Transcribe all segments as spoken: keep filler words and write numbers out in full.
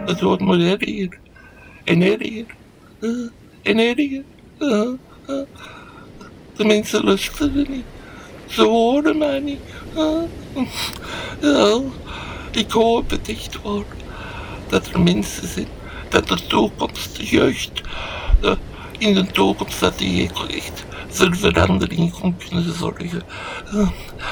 Het wordt maar erger. En erger. Uh, en erger. Uh, uh. De mensen luisteren niet. Ze horen mij niet. Uh, ja, ik hoop het echt waar. Dat er mensen zijn. Dat de toekomst, de jeugd, uh, in de toekomst dat die echt voor verandering kon kunnen zorgen. Uh,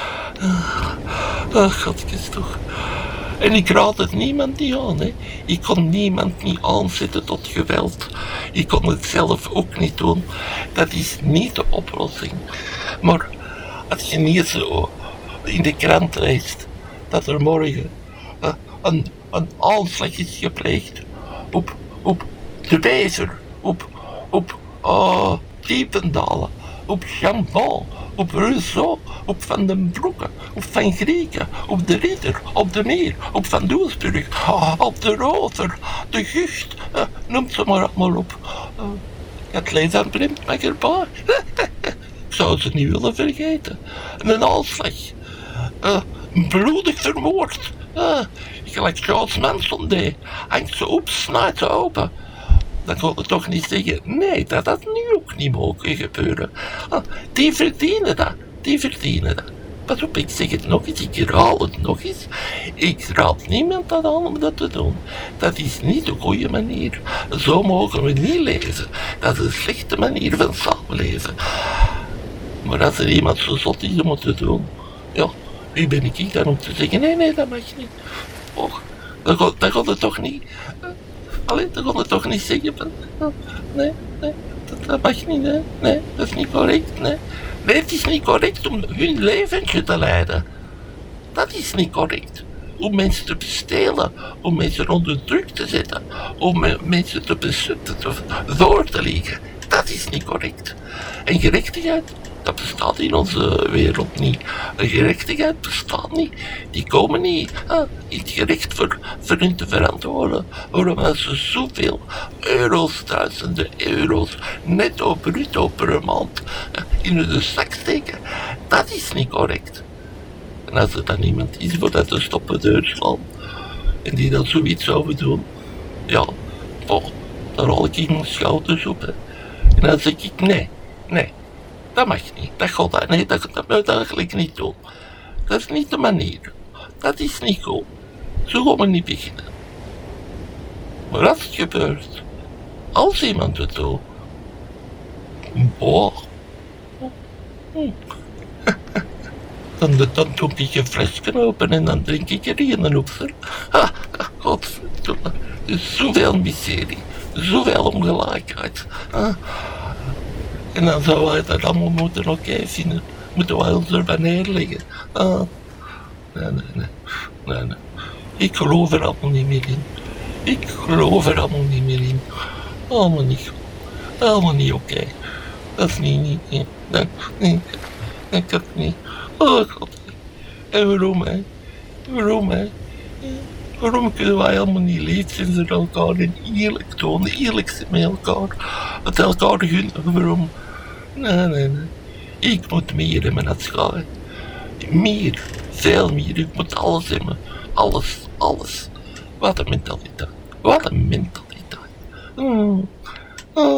uh, uh, Godjes toch. En ik raad het niemand niet aan. Hè. Ik kon niemand niet aanzetten tot geweld. Ik kon het zelf ook niet doen. Dat is niet de oplossing. Maar als je niet zo in de krant leest dat er morgen uh, een, een aanslag is gepleegd op, op de Bezer, op, op uh, Diependalen, op Chambon, op Rousseau, op Van den Broeke, op Van Grieken, op de Ridder, op de Meer, op Van Doesburg, uh, op de Rover, de Gucht, uh, noem ze maar allemaal op. Uh, het lees aan Bremt Mackerbaar. Ik zou ze niet willen vergeten. Een aanslag. Uh, bloedig vermoord. Uh, gelijk Charles Manson deed. Hangt ze op, snijdt ze open. Dan kon je toch niet zeggen, nee, dat had nu ook niet mogen gebeuren. Uh, die verdienen dat. Die verdienen dat. Pas op, ik zeg het nog eens, ik herhaal het nog eens. Ik raad niemand aan om dat te doen. Dat is niet de goede manier. Zo mogen we niet leven. Dat is een slechte manier van samenleven. Maar als er iemand zo zot is om het te doen, ja, wie ben ik dan om te zeggen, nee, nee, dat mag niet. Och, dat gaat, dat gaat het toch niet. Uh, allee, dat gaat het toch niet zeggen. Uh, nee, nee, dat, dat mag niet, nee, nee, dat is niet correct, nee. Nee, het is niet correct om hun leventje te leiden. Dat is niet correct. Om mensen te bestelen, om mensen onder druk te zetten, om me, mensen te bezutten, door te liggen. Dat is niet correct. En gerechtigheid, dat bestaat in onze wereld niet. Een gerechtigheid bestaat niet. Die komen niet ah, in het gerecht voor, voor hun te verantwoorden. Waarom ze zoveel euro's, duizenden euro's, netto, bruto per maand ah, in hun zak steken. Dat is niet correct. En als er dan iemand is voor dat te stoppen deur slaan, en die dan zoiets zou doen, ja, oh, dan rol ik mijn schouders op. Hè. En dan zeg ik, nee, nee. Dat mag niet, dat gaat dat, nee, dat, dat moet je eigenlijk niet doen. Dat is niet de manier. Dat is niet goed. Zo gaan we niet beginnen. Maar als het gebeurt, als iemand het doet, boah, dan, dan doe ik een flesje open en dan drink ik er een op. Ha, godverdomme, er is zoveel miserie, zoveel ongelijkheid. Ha. En dan zou hij dat allemaal moeten oké okay vinden. Moeten wij ons erbij neerleggen. Ah. Nee, nee, nee, nee, nee. Ik geloof er allemaal niet meer in. Ik geloof er allemaal niet meer in. Allemaal niet goed. Allemaal niet oké. Okay. Dat is niet, niet, niet. Nee, nee, nee, dat niet. Oh god. En waarom, hè? Waarom, hè? Waarom kunnen wij allemaal niet lief zijn voor elkaar en eerlijk tonen, eerlijk zijn met elkaar, het elkaar gunnen? Waarom? Nee, nee, nee. Ik moet meer hebben als jij. Meer, veel meer. Ik moet alles hebben. Alles, alles. Wat een mentaliteit. Wat een mentaliteit. Mm.